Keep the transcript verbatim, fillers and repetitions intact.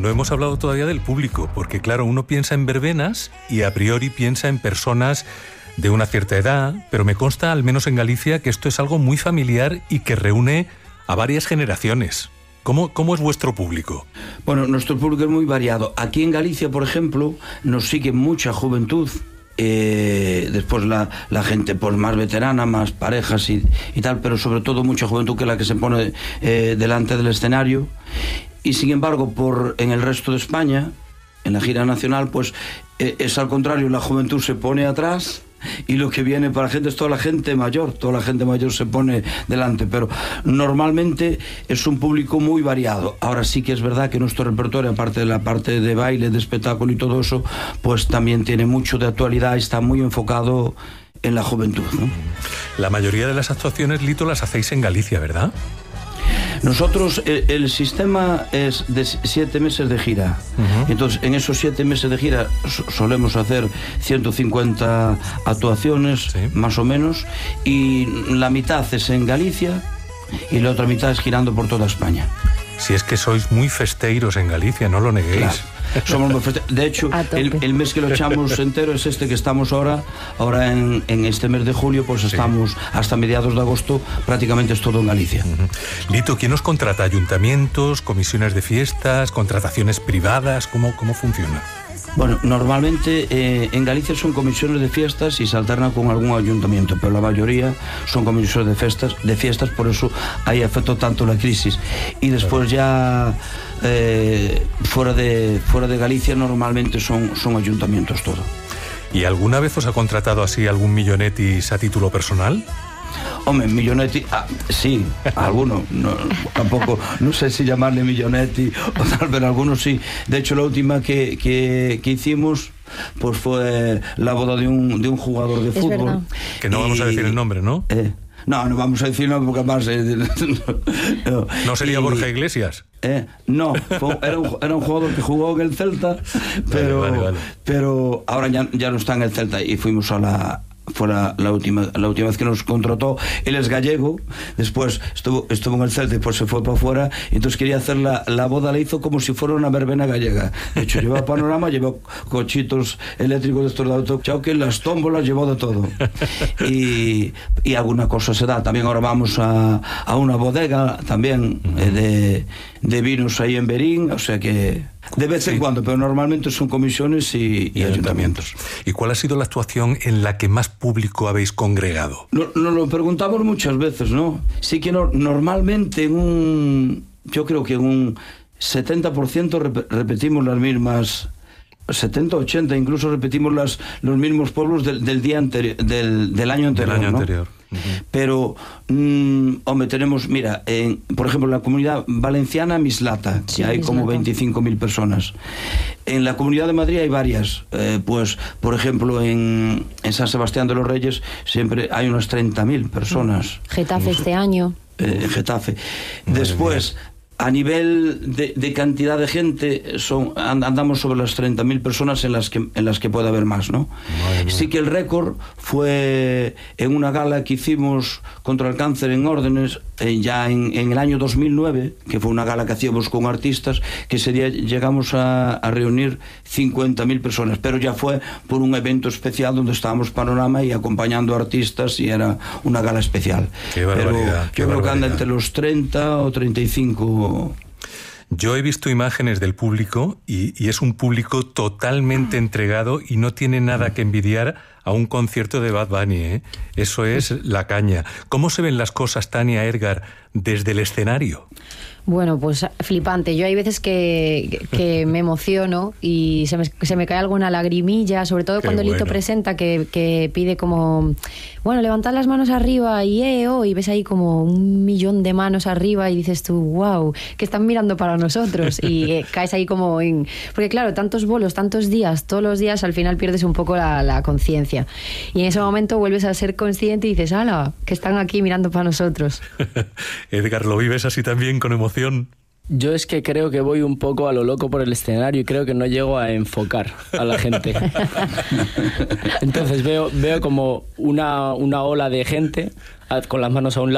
no hemos hablado todavía del público, porque claro, uno piensa en verbenas y a priori piensa en personas de una cierta edad, pero me consta, al menos en Galicia, que esto es algo muy familiar y que reúne a varias generaciones. ¿Cómo, cómo es vuestro público? Bueno, nuestro público es muy variado. Aquí en Galicia, por ejemplo, nos sigue mucha juventud. Eh, después la, la gente pues más veterana, más parejas y, y tal, pero sobre todo mucha juventud, que es la que se pone eh, delante del escenario. Y sin embargo, por en el resto de España, en la gira nacional, pues eh, es al contrario, la juventud se pone atrás y lo que viene para la gente es toda la gente mayor, toda la gente mayor se pone delante, pero normalmente es un público muy variado. Ahora sí que es verdad que nuestro repertorio, aparte de la parte de baile, de espectáculo y todo eso, pues también tiene mucho de actualidad y está muy enfocado en la juventud, ¿no? La mayoría de las actuaciones, Lito, las hacéis en Galicia, ¿verdad? Nosotros, el, el sistema es de siete meses de gira. Uh-huh. Entonces, en esos siete meses de gira so, solemos hacer ciento cincuenta actuaciones, sí, más o menos, y la mitad es en Galicia y la otra mitad es girando por toda España. Si es que sois muy festeiros en Galicia, no lo neguéis. Claro. Somos muy festeiros. De hecho, el, el mes que lo echamos entero es este que estamos ahora. Ahora en, en este mes de julio, pues sí, estamos hasta mediados de agosto, prácticamente es todo en Galicia. Uh-huh. Lito, ¿quién os contrata? ¿Ayuntamientos, comisiones de fiestas, contrataciones privadas? ¿Cómo, cómo funciona? Bueno, normalmente eh, en Galicia son comisiones de fiestas y se alternan con algún ayuntamiento, pero la mayoría son comisiones de fiestas, de fiestas, por eso ahí afectó tanto la crisis. Y después ya eh, fuera de fuera de Galicia normalmente son, son ayuntamientos todo. ¿Y alguna vez os ha contratado así algún millonetis a título personal? Hombre, millonetti, ah, sí, alguno, no, tampoco, no sé si llamarle millonetti o tal, pero algunos sí. De hecho, la última que, que, que hicimos, pues fue la boda de un, de un jugador de es fútbol. Verdad. Que no y, vamos a decir el nombre, ¿no? Eh, no, no vamos a decir nombre porque más... Eh, no, ¿No sería y, Borja Iglesias? Eh, no, fue, era, un, era un jugador que jugó en el Celta, pero, vale, vale, vale. pero ahora ya, ya no está en el Celta y fuimos a la... fue la, la, última, la última vez que nos contrató. Él es gallego, después estuvo, estuvo en el Celta y después se fue para afuera, y entonces quería hacer la, la boda, la hizo como si fuera una verbena gallega. De hecho, llevaba panorama, llevó cochitos eléctricos de estos de autochoque, las tómbolas, llevó de todo. Y, y alguna cosa se da. También ahora vamos a, a una bodega también eh, de, de vinos ahí en Berín, o sea que de vez en sí. cuando, pero normalmente son comisiones y, y, y ayuntamientos. ¿Y cuál ha sido la actuación en la que más público habéis congregado? Nos no, lo preguntamos muchas veces, ¿no? Sí que no, normalmente en un... yo creo que en un setenta por ciento rep repetimos las mismas... setenta, ochenta, incluso repetimos las, los mismos pueblos del, del día anterior, del, del año anterior, del año ¿no? anterior. Uh-huh. Pero, mmm, hombre, tenemos, mira, en, por ejemplo, en la comunidad valenciana, Mislata, sí, que hay Mislata. Como veinticinco mil personas. En la Comunidad de Madrid hay varias, eh, pues, por ejemplo, en, en San Sebastián de los Reyes siempre hay unas treinta mil personas. Getafe este año. Eh, Getafe. Después... a nivel de, de cantidad de gente son, andamos sobre las treinta mil personas en las que en las que puede haber más, ¿no? Madre sí que el récord fue en una gala que hicimos contra el cáncer en Órdenes eh, ya en, en el año dos mil nueve, que fue una gala que hacíamos con artistas, que ese día llegamos a, a reunir cincuenta mil personas, pero ya fue por un evento especial donde estábamos Panorama y acompañando artistas, y era una gala especial. Qué barbaridad, pero qué yo creo barbaridad. que anda entre los treinta o treinta y cinco. Yo he visto imágenes del público y, y es un público totalmente entregado y no tiene nada que envidiar a un concierto de Bad Bunny, ¿eh? Eso es la caña. ¿Cómo se ven las cosas, Tania, Edgar, desde el escenario? Bueno, pues flipante. Yo hay veces que, que me emociono y se me, se me cae alguna lagrimilla, sobre todo Qué cuando bueno. Lito presenta, que, que pide como, bueno, levantad las manos arriba y eh, oh, y ves ahí como un millón de manos arriba y dices tú, wow, que están mirando para nosotros, y eh, caes ahí como en... Porque claro, tantos bolos, tantos días, todos los días, al final pierdes un poco la, la conciencia. Y en ese momento vuelves a ser consciente y dices, ¡hala!, que están aquí mirando para nosotros. Edgar, ¿lo vives así también, con emoción? Yo es que creo que voy un poco a lo loco por el escenario y creo que no llego a enfocar a la gente. Entonces veo, veo como una, una ola de gente con las manos a un lado